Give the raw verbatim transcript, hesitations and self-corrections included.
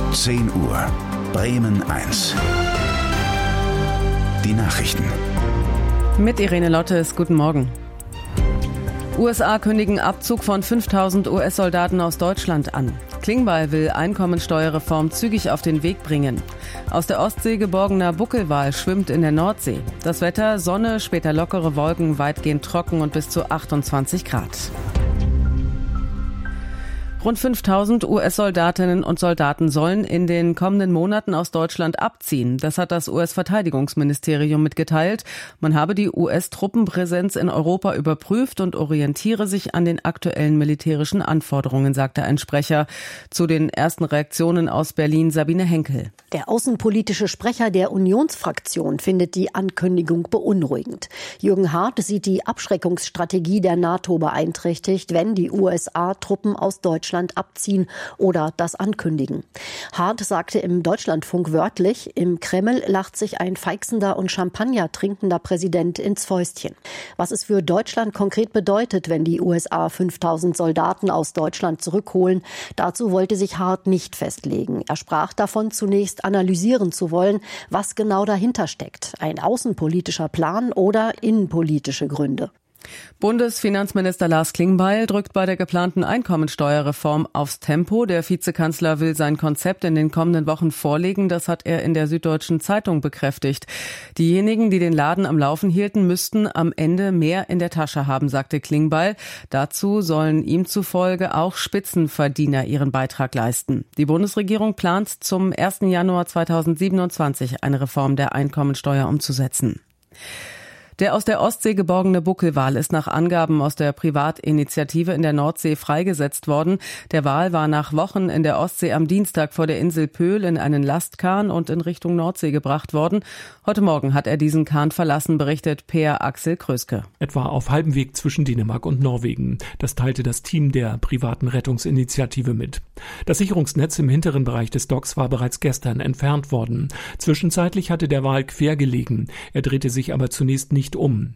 zehn Uhr, Bremen eins. Die Nachrichten. Mit Irene Lottes, guten Morgen. U S A kündigen Abzug von fünftausend U S-Soldaten aus Deutschland an. Klingbeil will Einkommensteuerreform zügig auf den Weg bringen. Aus der Ostsee geborgener Buckelwal schwimmt in der Nordsee. Das Wetter: Sonne, später lockere Wolken, weitgehend trocken und bis zu achtundzwanzig Grad. Rund fünftausend U S-Soldatinnen und Soldaten sollen in den kommenden Monaten aus Deutschland abziehen. Das hat das U S-Verteidigungsministerium mitgeteilt. Man habe die U S-Truppenpräsenz in Europa überprüft und orientiere sich an den aktuellen militärischen Anforderungen, sagte ein Sprecher. Zu den ersten Reaktionen aus Berlin Sabine Henkel. Der außenpolitische Sprecher der Unionsfraktion findet die Ankündigung beunruhigend. Jürgen Hart sieht die Abschreckungsstrategie der NATO beeinträchtigt, wenn die U S A-Truppen aus Deutschland abziehen oder das ankündigen. Hart sagte im Deutschlandfunk wörtlich: Im Kreml lacht sich ein feixender und Champagner trinkender Präsident ins Fäustchen. Was es für Deutschland konkret bedeutet, wenn die U S A fünftausend Soldaten aus Deutschland zurückholen, dazu wollte sich Hart nicht festlegen. Er sprach davon, zunächst analysieren zu wollen, was genau dahinter steckt. Ein außenpolitischer Plan oder innenpolitische Gründe. Bundesfinanzminister Lars Klingbeil drückt bei der geplanten Einkommensteuerreform aufs Tempo. Der Vizekanzler will sein Konzept in den kommenden Wochen vorlegen. Das hat er in der Süddeutschen Zeitung bekräftigt. Diejenigen, die den Laden am Laufen hielten, müssten am Ende mehr in der Tasche haben, sagte Klingbeil. Dazu sollen ihm zufolge auch Spitzenverdiener ihren Beitrag leisten. Die Bundesregierung plant zum ersten Januar zweitausendsiebenundzwanzig eine Reform der Einkommensteuer umzusetzen. Der aus der Ostsee geborgene Buckelwal ist nach Angaben aus der Privatinitiative in der Nordsee freigesetzt worden. Der Wal war nach Wochen in der Ostsee am Dienstag vor der Insel Pöhl in einen Lastkahn und in Richtung Nordsee gebracht worden. Heute Morgen hat er diesen Kahn verlassen, berichtet Per Axel Kröske. Etwa auf halbem Weg zwischen Dänemark und Norwegen. Das teilte das Team der privaten Rettungsinitiative mit. Das Sicherungsnetz im hinteren Bereich des Docks war bereits gestern entfernt worden. Zwischenzeitlich hatte der Wal quer gelegen. Er drehte sich aber zunächst nicht um.